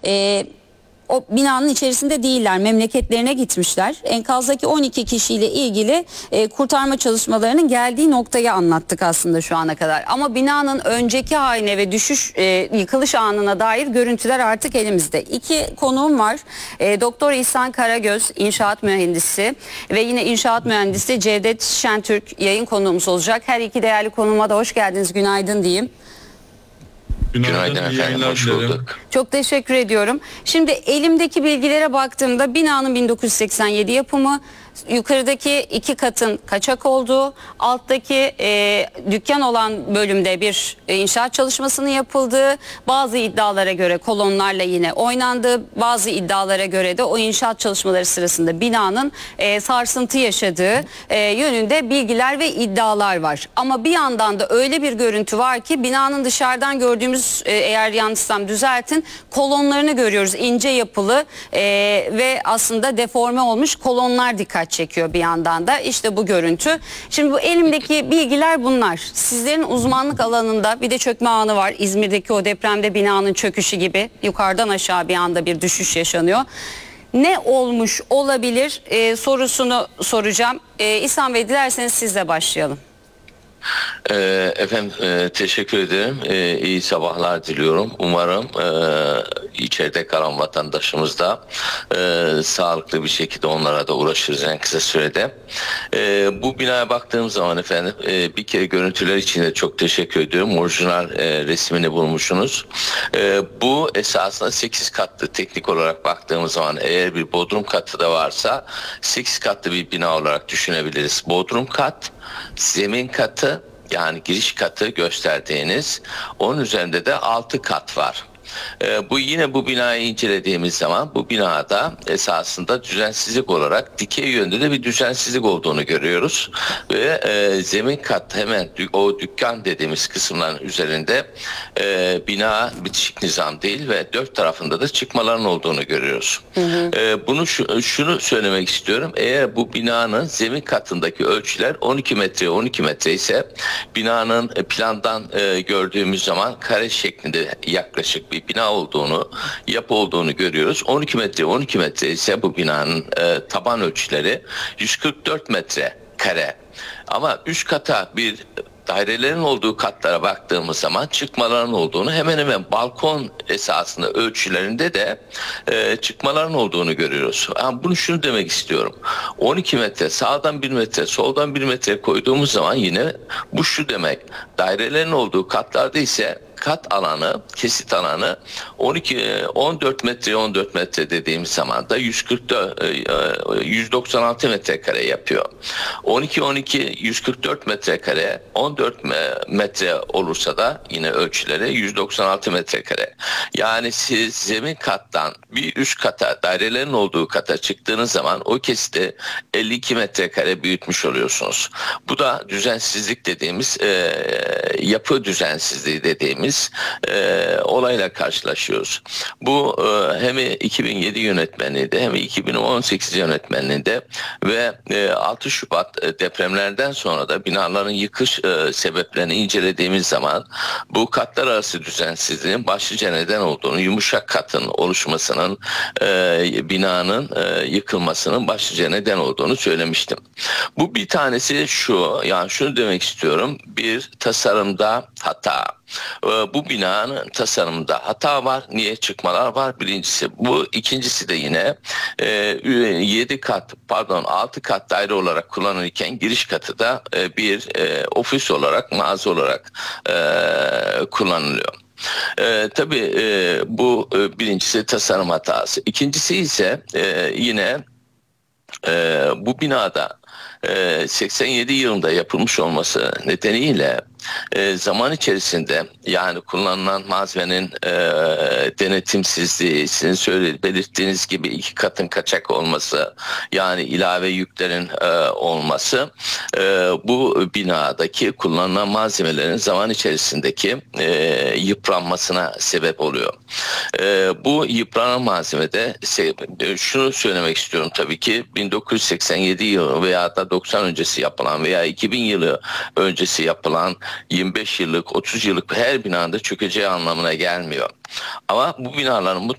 o binanın içerisinde değiller, memleketlerine gitmişler. Enkazdaki 12 kişiyle ilgili kurtarma çalışmalarının geldiği noktayı anlattık aslında şu ana kadar. Ama binanın önceki haline ve yıkılış anına dair görüntüler artık elimizde. İki konuğum var. Doktor İhsan Karagöz, inşaat mühendisi ve yine inşaat mühendisi Cevdet Şentürk yayın konuğumuz olacak. Her iki değerli konuğuma da hoş geldiniz, günaydın diyeyim. Günaydın efendim, hoş bulduk. Çok teşekkür ediyorum. Şimdi elimdeki bilgilere baktığımda binanın 1987 yapımı, yukarıdaki 2 katın kaçak olduğu, alttaki dükkan olan bölümde bir inşaat çalışmasının yapıldığı, bazı iddialara göre kolonlarla yine oynandığı, bazı iddialara göre de o inşaat çalışmaları sırasında binanın sarsıntı yaşadığı yönünde bilgiler ve iddialar var. Ama bir yandan da öyle bir görüntü var ki binanın dışarıdan gördüğümüz, eğer yanlışsam düzeltin, kolonlarını görüyoruz. İnce yapılı ve aslında deforme olmuş kolonlar dikkat çekiyor bir yandan da. İşte bu görüntü. Şimdi bu elimdeki bilgiler bunlar. Sizlerin uzmanlık alanında bir de çökme anı var. İzmir'deki o depremde binanın çöküşü gibi yukarıdan aşağı bir anda bir düşüş yaşanıyor. Ne olmuş olabilir sorusunu soracağım. İhsan Bey, dilerseniz sizle başlayalım. Efendim teşekkür ederim. İyi sabahlar diliyorum. Umarım içeride kalan vatandaşımız da sağlıklı bir şekilde onlara da ulaşırız en kısa sürede. Bu binaya baktığım zaman efendim bir kere görüntüler için de çok teşekkür ediyorum. Orijinal resmini bulmuşsunuz. Bu esasında 8 katlı, teknik olarak baktığımız zaman eğer bir bodrum katı da varsa 8 katlı bir bina olarak düşünebiliriz. Bodrum kat, zemin katı, yani giriş katı gösterdiğiniz, onun üzerinde de 6 kat var. Bu yine bu binayı incelediğimiz zaman bu binada esasında düzensizlik olarak dikey yönde de bir düzensizlik olduğunu görüyoruz ve zemin kat hemen o dükkan dediğimiz kısımların üzerinde bina bitişik nizam değil ve 4 tarafında da çıkmaların olduğunu görüyoruz. Bunu şunu söylemek istiyorum, eğer bu binanın zemin katındaki ölçüler 12 metre ise binanın plandan gördüğümüz zaman kare şeklinde yaklaşık bir bina olduğunu, yapı olduğunu görüyoruz. 12 metre ise bu binanın taban ölçüleri 144 metre kare. Ama üst kata bir dairelerin olduğu katlara baktığımız zaman çıkmaların olduğunu, hemen hemen balkon esasında ölçülerinde de çıkmaların olduğunu görüyoruz. Yani bunu şunu demek istiyorum. 12 metre sağdan 1 metre soldan 1 metre koyduğumuz zaman yine bu şu demek. Dairelerin olduğu katlarda ise kat alanı, kesit alanı 14 metre dediğimiz zaman da 196 metrekare yapıyor. 144 metrekare, 14 metre olursa da yine ölçüleri 196 metrekare. Yani siz zemin kattan bir üst kata, dairelerin olduğu kata çıktığınız zaman o kesiti 52 metrekare büyütmüş oluyorsunuz. Bu da düzensizlik dediğimiz, yapı düzensizliği dediğimiz olayla karşılaşıyoruz. Bu hem 2007 yönetmenliğinde hem 2018 yönetmenliğinde ve 6 Şubat depremlerden sonra da binaların yıkış sebeplerini incelediğimiz zaman bu katlar arası düzensizliğin başlıca neden olduğunu, yumuşak katın oluşmasının, binanın yıkılmasının başlıca neden olduğunu söylemiştim. Bu bir tanesi şu, yani şunu demek istiyorum, bir tasarımda hata. Bu binanın tasarımında hata var. Niye çıkmalar var? Birincisi bu. İkincisi de yine 6 kat daire olarak kullanılırken giriş katı da bir ofis olarak, mağaza olarak kullanılıyor. Tabii bu birincisi tasarım hatası. İkincisi ise yine bu binada 87 yılında yapılmış olması nedeniyle zaman içerisinde, yani kullanılan malzemenin denetimsizliği, sizin belirttiğiniz gibi 2 katın kaçak olması, yani ilave yüklerin olması bu binadaki kullanılan malzemelerin zaman içerisindeki yıpranmasına sebep oluyor. Bu yıpranan malzemede şunu söylemek istiyorum, tabii ki 1987 yılı veya da 90 öncesi yapılan veya 2000 yılı öncesi yapılan 25 yıllık, 30 yıllık her binada çökeceği anlamına gelmiyor. Ama bu binaların